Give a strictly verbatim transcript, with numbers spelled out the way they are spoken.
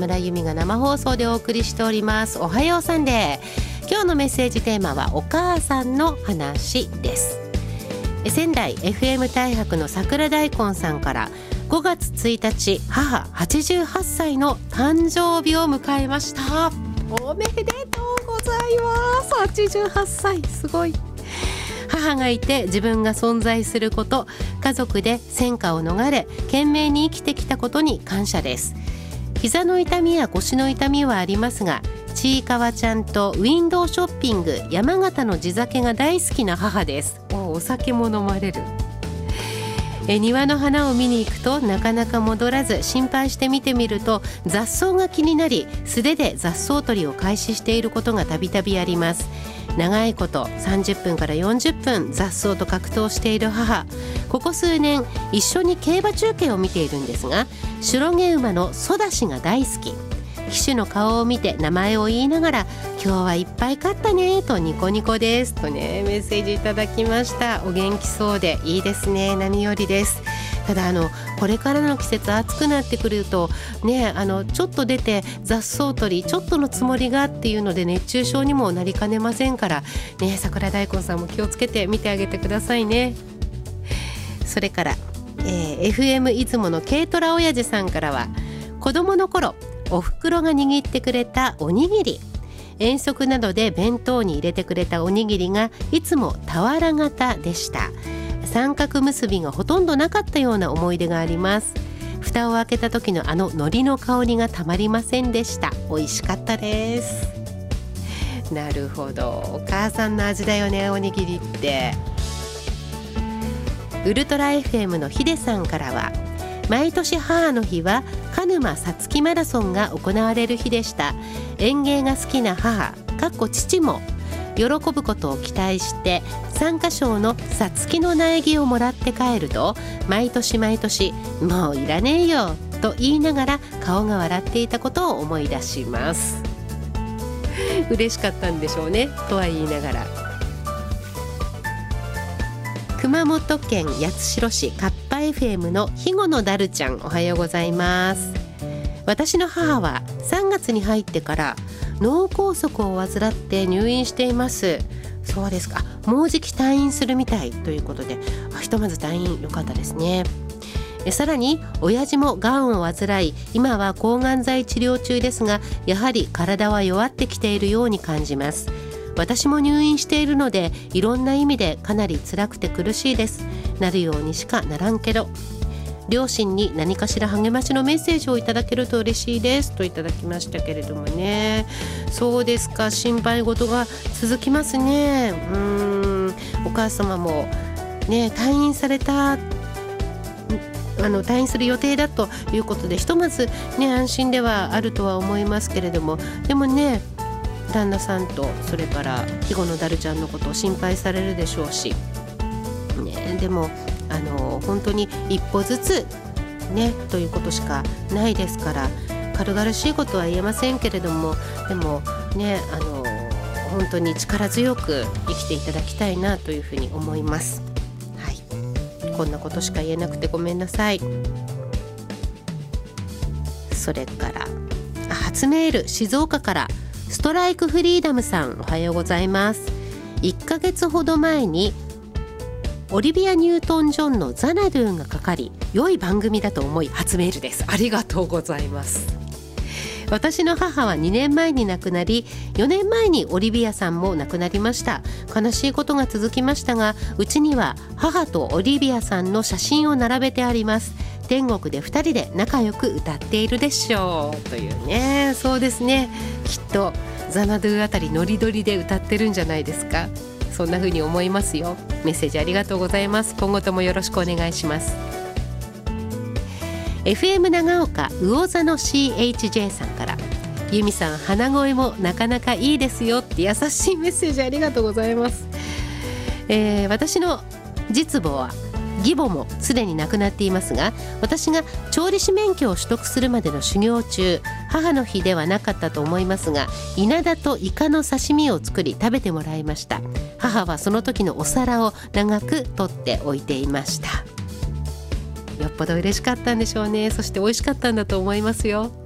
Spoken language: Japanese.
村由美が生放送でお送りしております。おはようサンデー。今日のメッセージテーマはお母さんの話です。仙台 エフエム 大白の桜大根さんから、ごがつついたち母はちじゅうはっさいの誕生日を迎えました。おめでとうございます。はちじゅうはっさい、すごい。母がいて自分が存在すること、家族で戦火を逃れ懸命に生きてきたことに感謝です。膝の痛みや腰の痛みはありますが、ちいかわちゃんとウィンドウショッピング、山形の地酒が大好きな母です。 お, お酒も飲まれる。え庭の花を見に行くとなかなか戻らず、心配して見てみると雑草が気になり、素手で雑草取りを開始していることがたびたびあります。長いことさんじゅっぷんからよんじゅっぷん雑草と格闘している母。ここ数年一緒に競馬中継を見ているんですが、白毛馬のソダシが大好き。騎手の顔を見て名前を言いながら、今日はいっぱい勝ったねとニコニコですとね、メッセージいただきました。お元気そうでいいですね。何よりです。ただあのこれからの季節暑くなってくるとね、あのちょっと出て雑草取りちょっとのつもりがっていうので熱中症にもなりかねませんからね、桜大根さんも気をつけて見てあげてくださいね。それから、えー、エフエム 出雲の軽トラ親父さんからは、子供の頃お袋が握ってくれたおにぎり、遠足などで弁当に入れてくれたおにぎりがいつも俵型でした。三角結びがほとんどなかったような思い出があります。蓋を開けた時のあの海苔の香りがたまりませんでした。美味しかったです。なるほど、お母さんの味だよね、おにぎりって。ウルトラ エフエム のヒデさんからは、毎年母の日は鹿沼さつきマラソンが行われる日でした。園芸が好きな母かっこ父も喜ぶことを期待して参加賞のさつきの苗木をもらって帰ると、毎年毎年もういらねえよと言いながら顔が笑っていたことを思い出します。嬉しかったんでしょうね、とは言いながら。熊本県八代市カッパ エフエム のひごのだるちゃん、おはようございます。私の母はさんがつに入ってから脳梗塞を患って入院しています。そうですか、もうじき退院するみたいということで、ひとまず退院よかったですね。さらに親父もがんを患い、今は抗がん剤治療中ですが、やはり体は弱ってきているように感じます。私も入院しているので、いろんな意味でかなり辛くて苦しいです。なるようにしかならんけど、両親に何かしら励ましのメッセージをいただけると嬉しいですといただきましたけれどもね。そうですか、心配事が続きますね。うーん、お母様もね、退院されたあの退院する予定だということで、ひとまずね、安心ではあるとは思いますけれども、でもね、旦那さんとそれからひごのだるちゃんのことを心配されるでしょうし、ね、でもあの本当に一歩ずつねということしかないですから、軽々しいことは言えませんけれども、でもね、あの本当に力強く生きていただきたいなというふうに思います。はい、こんなことしか言えなくてごめんなさい。それから初メール、静岡からストライクフリーダムさん、おはようございます。いっかげつほど前にオリビア・ニュートン・ジョンのザナドゥがかかり、良い番組だと思い初メールです。ありがとうございます。私の母はにねんまえに亡くなり、よねんまえにオリビアさんも亡くなりました。悲しいことが続きましたが、うちには母とオリビアさんの写真を並べてあります。天国でふたりで仲良く歌っているでしょうというね。そうですね、きっとザナドゥあたりノリノリで歌ってるんじゃないですか。そんな風に思いますよ。メッセージありがとうございます。今後ともよろしくお願いします。 エフエム 長岡魚座の シーエイチジェー さんから、由美さん鼻声もなかなかいいですよって優しいメッセージありがとうございます。えー、私の実母は義母もすでに亡くなっていますが、私が調理師免許を取得するまでの修行中、母の日ではなかったと思いますが、稲田とイカの刺身を作り食べてもらいました。母はその時のお皿を長く取っておいていました。よっぽど嬉しかったんでしょうね。そして美味しかったんだと思いますよ。